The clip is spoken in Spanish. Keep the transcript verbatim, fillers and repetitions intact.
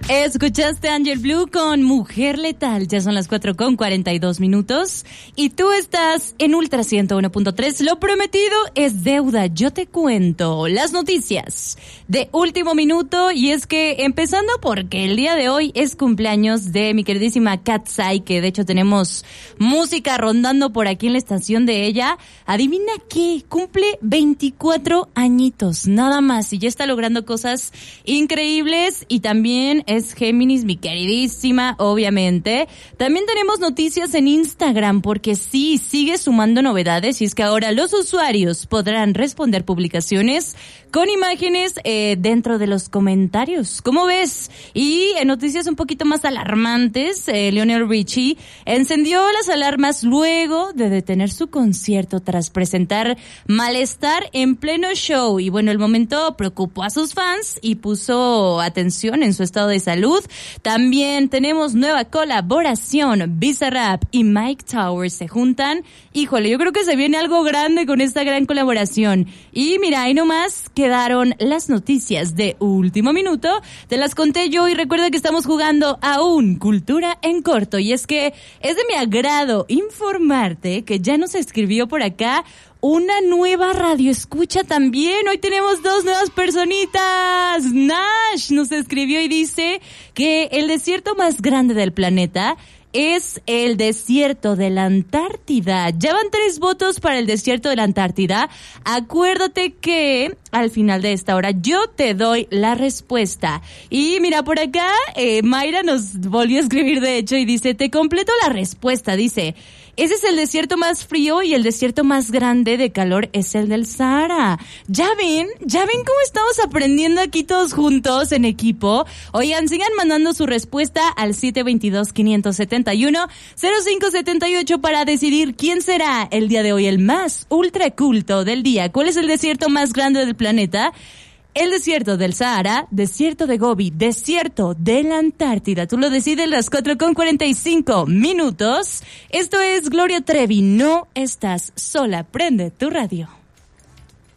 Escuchaste Angel Blue con Mujer Letal. Ya son las cuatro con cuarenta y dos minutos. Y tú estás en Ultra ciento uno punto tres. Lo prometido es deuda. Yo te cuento las noticias de último minuto. Y es que empezando porque el día de hoy es cumpleaños de mi queridísima Katsai, que de hecho tenemos música rondando por aquí en la estación de ella. Adivina qué, cumple veinticuatro añitos, nada más. Y ya está logrando cosas increíbles. Y también es Géminis, mi queridísima, obviamente. También tenemos noticias en Instagram, porque sí, sigue sumando novedades, y es que ahora los usuarios podrán responder publicaciones con imágenes eh, dentro de los comentarios. ¿Cómo ves? Y en noticias un poquito más alarmantes, eh, Lionel Richie encendió las alarmas luego de detener su concierto tras presentar malestar en pleno show. Y bueno, el momento preocupó a sus fans y puso atención en su estado de salud. También tenemos nueva colaboración. Bizarrap y Mike Towers se juntan. Híjole, yo creo que se viene algo grande con esta gran colaboración. Y mira, ahí nomás quedaron las noticias de último minuto. Te las conté yo y recuerda que estamos jugando aún Cultura en Corto. Y es que es de mi agrado informarte que ya nos escribió por acá una nueva radio escucha también. Hoy tenemos dos nuevas personitas. Nash nos escribió y dice que el desierto más grande del planeta es el desierto de la Antártida. Ya van tres votos para el desierto de la Antártida. Acuérdate que al final de esta hora yo te doy la respuesta. Y mira, por acá eh, Mayra nos volvió a escribir de hecho y dice, te completo la respuesta. Dice, ese es el desierto más frío y el desierto más grande de calor es el del Sahara. ¿Ya ven? ¿Ya ven cómo estamos aprendiendo aquí todos juntos en equipo? Oigan, sigan mandando su respuesta al siete dos dos, cinco siete uno, cero cinco siete ocho para decidir quién será el día de hoy el más ultra culto del día. ¿Cuál es el desierto más grande del planeta? El desierto del Sahara, desierto de Gobi, desierto de la Antártida. Tú lo decides las cuatro con cuarenta y cinco minutos. Esto es Gloria Trevi. No estás sola. Prende tu radio.